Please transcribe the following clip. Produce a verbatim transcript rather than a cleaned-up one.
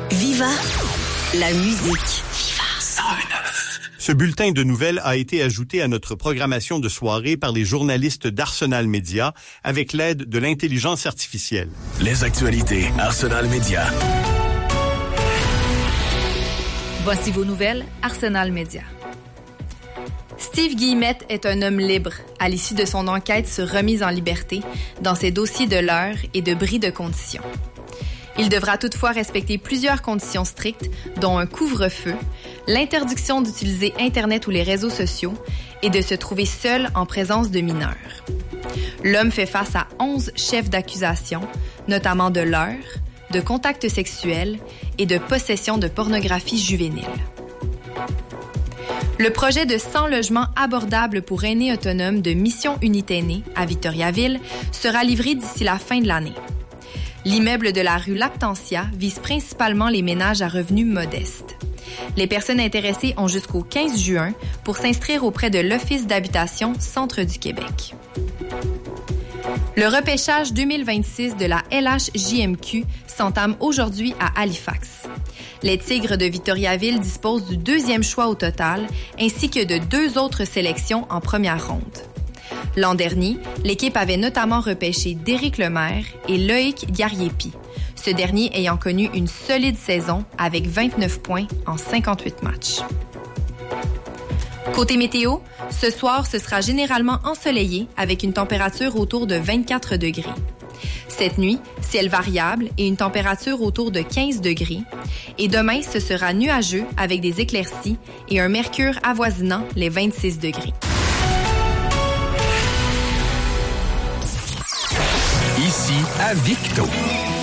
Viva la musique. Ce bulletin de nouvelles a été ajouté à notre programmation de soirée par les journalistes d'Arsenal Média avec l'aide de l'intelligence artificielle. Les actualités Arsenal Média. Voici vos nouvelles Arsenal Média. Steve Guillemette est un homme libre à l'issue de son enquête sur remise en liberté dans ses dossiers de leurre et de bris de conditions. Il devra toutefois respecter plusieurs conditions strictes, dont un couvre-feu, l'interdiction d'utiliser Internet ou les réseaux sociaux et de se trouver seul en présence de mineurs. L'homme fait face à onze chefs d'accusation, notamment de leurre, de contacts sexuels et de possession de pornographie juvénile. Le projet de cent logements abordables pour aînés autonomes de Mission Unité Aînée à Victoriaville sera livré d'ici la fin de l'année. L'immeuble de la rue Lactantia vise principalement les ménages à revenus modestes. Les personnes intéressées ont jusqu'au quinze juin pour s'inscrire auprès de l'Office d'habitation Centre du Québec. Le repêchage deux mille vingt-six de la L H J M Q s'entame aujourd'hui à Halifax. Les Tigres de Victoriaville disposent du deuxième choix au total, ainsi que de deux autres sélections en première ronde. L'an dernier, l'équipe avait notamment repêché Déric Lemaire et Loïc Gariepi, ce dernier ayant connu une solide saison avec vingt-neuf points en cinquante-huit matchs. Côté météo, ce soir, ce sera généralement ensoleillé avec une température autour de vingt-quatre degrés. Cette nuit, ciel variable et une température autour de quinze degrés. Et demain, ce sera nuageux avec des éclaircies et un mercure avoisinant les vingt-six degrés. Ici à Victo.